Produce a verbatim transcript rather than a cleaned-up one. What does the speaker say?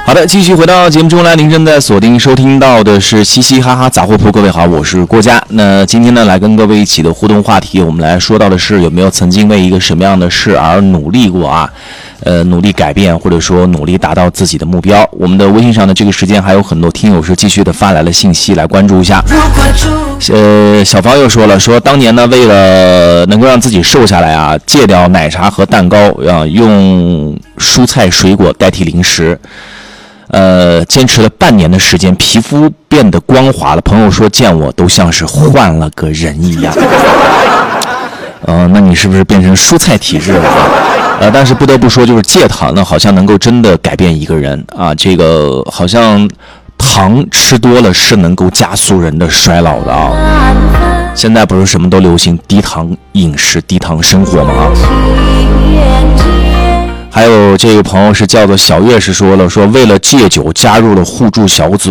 好的，继续回到节目中来，您正在锁定收听到的是嘻嘻哈哈杂货铺。各位好，我是郭嘉。那今天呢，来跟各位一起的互动话题，我们来说到的是有没有曾经为一个什么样的事而努力过啊？呃，努力改变，或者说努力达到自己的目标。我们的微信上的这个时间还有很多听友是继续的发来了信息，来关注一下。呃，小芳又说了，说当年呢，为了能够让自己瘦下来啊，戒掉奶茶和蛋糕啊，用蔬菜水果代替零食。呃，坚持了半年的时间，皮肤变得光滑了。朋友说见我都像是换了个人一样。呃，那你是不是变成蔬菜体质了？呃，但是不得不说，就是戒糖呢，好像能够真的改变一个人啊。这个好像糖吃多了是能够加速人的衰老的啊。现在不是什么都流行低糖饮食、低糖生活吗？啊。还有这个朋友是叫做小月，是说了说为了戒酒加入了互助小组